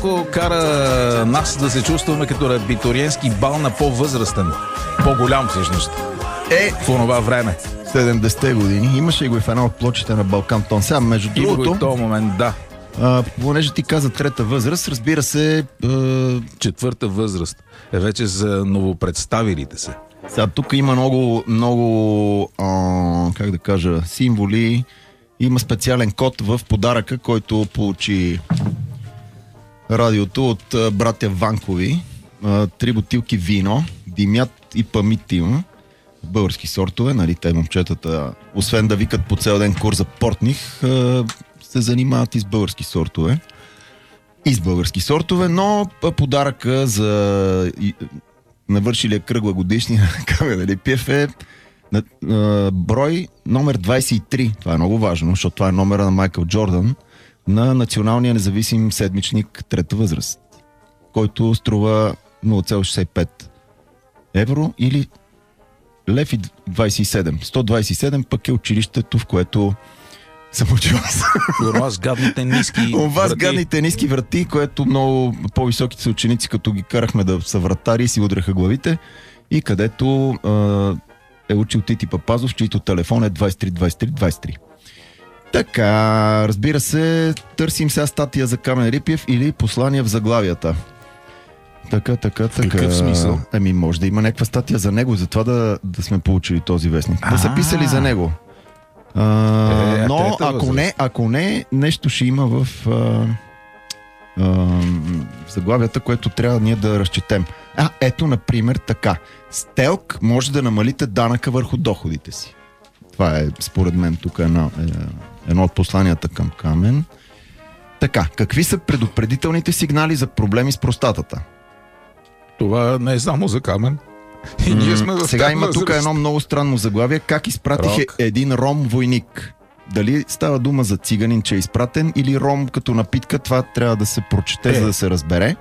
малко кара нас да се чувстваме като абитуриентски бал на по-възрастен. По-голям всъщност. В онова време. 70-те години. Имаше и го и в една от плочите на Балкан Тон. Сега, между другото... И в този момент, да. Понеже ти каза трета възраст, разбира се... Четвърта възраст е вече за новопредставилите се. Сега, тук има много как да кажа, символи. Има специален код в подаръка, който получи радиото от братя Ванкови. 3 бутилки вино, димят и памитим. Български сортове, нали, те момчетата, освен да викат по цял ден курс за портних, се занимават и с български сортове. Но подаръка за навършилия кръгла годишния Камен Рипиев е брой номер 23. Това е много важно, защото това е номера на Майкъл Джордан на националния независим седмичник трета възраст, който струва 0,65 евро или лев и 27. 127 пък е училището, в което съм учил аз. Това с гадните ниски врати. С гадните ниски врати, което много по-високите са ученици, като ги карахме да са вратари и си удреха главите, и където е учил Тити Папазов, чийто телефон е 232323. Така, разбира се, търсим сега статия за Камен Рипиев или послания в заглавията. Така. В какъв смисъл? Може да има някаква статия за него, затова да сме получили този вестник. Да са писали за него. Но ако не, нещо ще има в заглавията, което трябва ние да разчетем. Ето, например, така. С ТЕЛК може да намалите данъка върху доходите си. Това е, според мен, тук едно от посланията към Камен. Така, какви са предупредителните сигнали за проблеми с простатата? Това не е само за Камен. И ние сме в сега има тук едно много странно заглавие. Как изпратиха един ром-войник? Дали става дума за циганин, че е изпратен, или ром като напитка? Това трябва да се прочете, за да се разбере.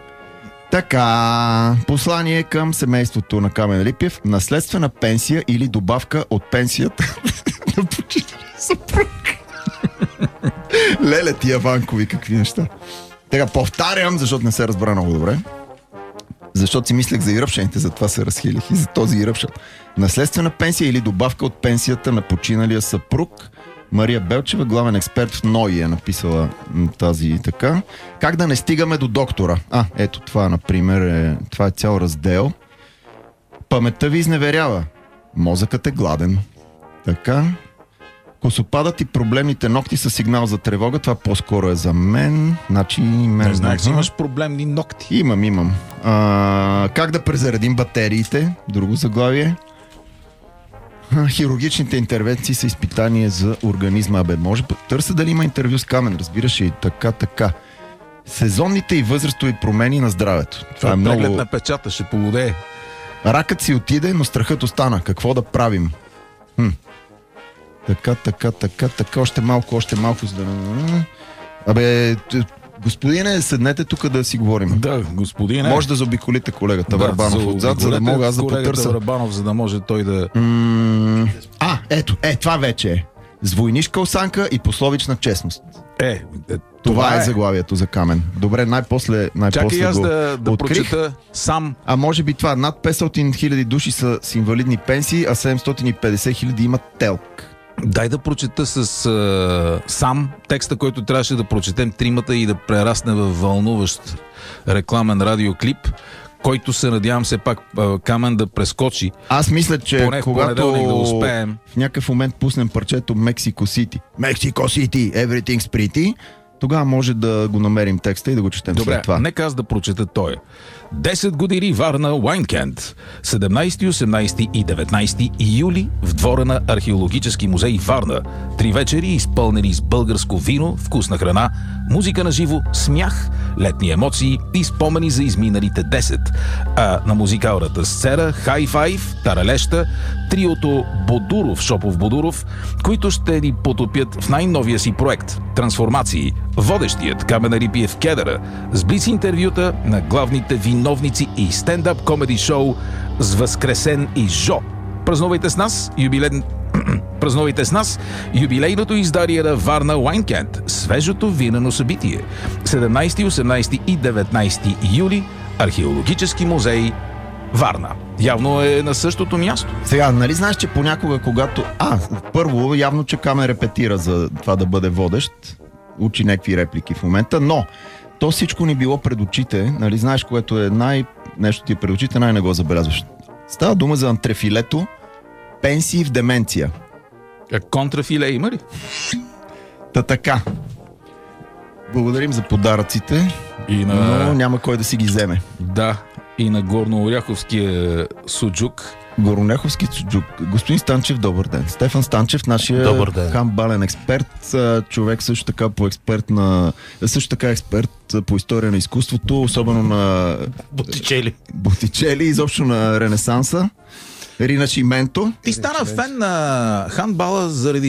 Така, послание към семейството на Камен Рипиев. Наследствена пенсия или добавка от пенсията на починали съпруг. Леле, тия Ванкови, какви неща. Така, повтарям, защото не се разбра много добре. Защото си мислех за иръпшените, затова се разхилих и за този иръпшен. Наследствена пенсия или добавка от пенсията на починалия съпруг. Мария Белчева, главен експерт в НОИ, е написала тази така. Как да не стигаме до доктора? Ето това, например, това е цял раздел. Паметта ви изневерява. Мозъкът е гладен. Така. Косопадът и проблемните ногти са сигнал за тревога. Това по-скоро е за мен. Не знаех, че имаш проблемни ногти. Имам. Как да презаредим батериите? Друго заглавие. Хирургичните интервенции са изпитание за организма. Може търся дали има интервю с Камен, разбираш, и така. Сезонните и възрастови промени на здравето. Това е много... Преглед на печата, ще полудее. Ракът си отиде, но страхът остана. Какво да правим? Така, още малко, за да... Господине, седнете тук да си говорим. Да, господине. Може да заобиколите колегата Върбанов отзад, за да мога аз да потърся. Върбанов, за да може той да... Ето, това вече е. С войнишка осанка и пословична честност. Това е заглавието за Камен. Добре, най-после чакай аз го да прочета сам. Може би това, над 500 000 души са с инвалидни пенсии, а 750 000 имат ТЕЛК. Дай да прочета сам текста, който трябваше да прочетем тримата и да прерасне във вълнуващ рекламен радиоклип, който се надявам все пак Камен да прескочи. Аз мисля, че когато да успеем, в някакъв момент пуснем парчето Mexico City, everything's pretty, тогава може да го намерим текста и да го четем. Добре, след това. Нека аз да прочета той. 10 години Варна Уайнкенд. 17, 18 и 19 юли в двора на Археологически музей Варна. 3 вечери изпълнени с българско вино, вкусна храна, музика на живо, смях, летни емоции и спомени за изминалите 10. А на музикалната сцена High Five, Таралеща, триото Бодуров, Шопов Бодуров, които ще ни потопят в най-новия си проект Трансформации. Водещият Камен Рипиев Кедъра с блиц интервюта на главните виновници и стендъп комеди шоу с Възкресен и Жо. Празнувайте с нас юбилейен Празнувайте с нас юбилейното издание на Варна Уайнкент, свежото винено събитие. 17, 18 и 19 юли, Археологически музей Варна. Явно е на същото място. Сега, нали знаеш, че понякога, когато... първо, явно, че Камен репетира за това да бъде водещ. Учи някакви реплики в момента, но то всичко ни било пред очите. Нали знаеш, което е нещо ти е пред очите, не го забелязваш. Става дума за антрефилето, пенсии в деменция. Контрафиле има ли? Та така. Благодарим за подаръците, но няма кой да си ги вземе. Да, и на горнооряховския суджук. Горнооряховски суджук. Господин Станчев, добър ден. Стефан Станчев, нашия ханбален експерт, човек също така експерт по история на изкуството, особено на Боттичели, изобщо на Ренесанса. Ринашименто. Ти стана фен на ханбала заради